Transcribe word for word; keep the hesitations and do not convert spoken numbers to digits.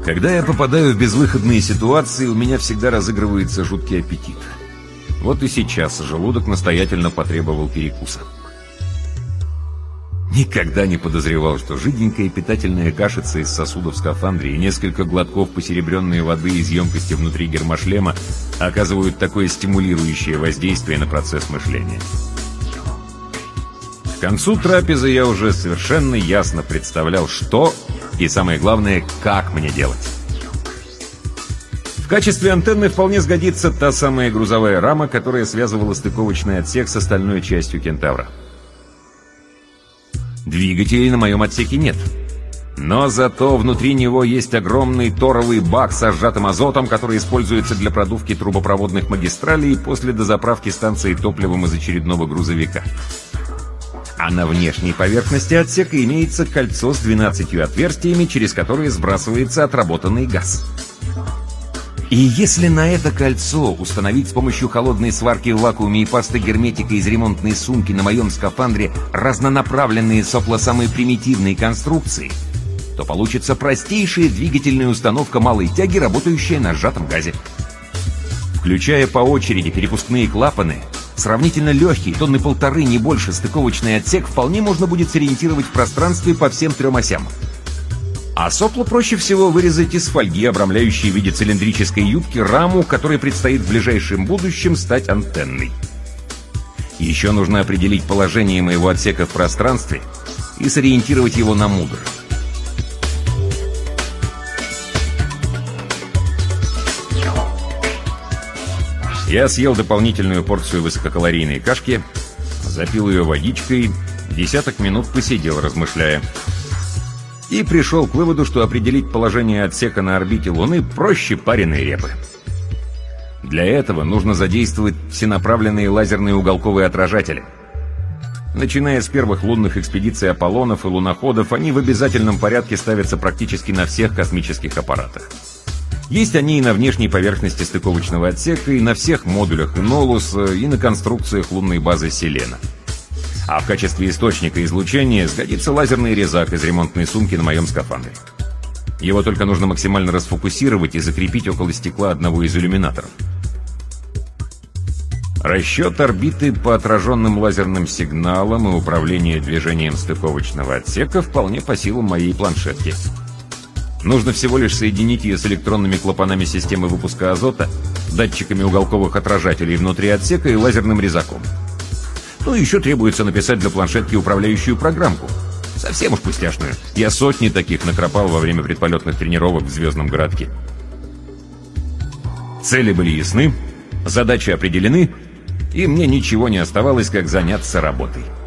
Когда я попадаю в безвыходные ситуации, у меня всегда разыгрывается жуткий аппетит. Вот и сейчас желудок настоятельно потребовал перекуса. Никогда не подозревал, что жиденькая питательная кашица из сосудов в скафандре и несколько глотков посеребренной воды из емкости внутри гермошлема оказывают такое стимулирующее воздействие на процесс мышления. К концу трапезы я уже совершенно ясно представлял, что и, самое главное, как мне делать. В качестве антенны вполне сгодится та самая грузовая рама, которая связывала стыковочный отсек с остальной частью «Кентавра». Двигателей на моем отсеке нет. Но зато внутри него есть огромный торовый бак со сжатым азотом, который используется для продувки трубопроводных магистралей после дозаправки станции топливом из очередного грузовика. А на внешней поверхности отсека имеется кольцо с двенадцатью отверстиями, через которые сбрасывается отработанный газ. И если на это кольцо установить с помощью холодной сварки в вакууме и пасты герметика из ремонтной сумки на моем скафандре разнонаправленные сопла самой примитивной конструкции, то получится простейшая двигательная установка малой тяги, работающая на сжатом газе. Включая по очереди перепускные клапаны, сравнительно легкий, тонны полторы, не больше, стыковочный отсек вполне можно будет сориентировать в пространстве по всем трем осям. А сопло проще всего вырезать из фольги, обрамляющей в виде цилиндрической юбки раму, которой предстоит в ближайшем будущем стать антенной. Еще нужно определить положение моего отсека в пространстве и сориентировать его на мудр. Я съел дополнительную порцию высококалорийной кашки, запил ее водичкой, десяток минут посидел, размышляя. И пришел к выводу, что определить положение отсека на орбите Луны проще пареной репы. Для этого нужно задействовать всенаправленные лазерные уголковые отражатели. Начиная с первых лунных экспедиций Аполлонов и луноходов, они в обязательном порядке ставятся практически на всех космических аппаратах. Есть они и на внешней поверхности стыковочного отсека, и на всех модулях Энолуса, и на конструкциях лунной базы Селена. А в качестве источника излучения сгодится лазерный резак из ремонтной сумки на моем скафандре. Его только нужно максимально расфокусировать и закрепить около стекла одного из иллюминаторов. Расчет орбиты по отраженным лазерным сигналам и управление движением стыковочного отсека вполне по силам моей планшетки. Нужно всего лишь соединить ее с электронными клапанами системы выпуска азота, датчиками уголковых отражателей внутри отсека и лазерным резаком. Ну и еще требуется написать для планшетки управляющую программку. Совсем уж пустяшную. Я сотни таких накропал во время предполетных тренировок в Звездном городке. Цели были ясны, задачи определены, и мне ничего не оставалось, как заняться работой.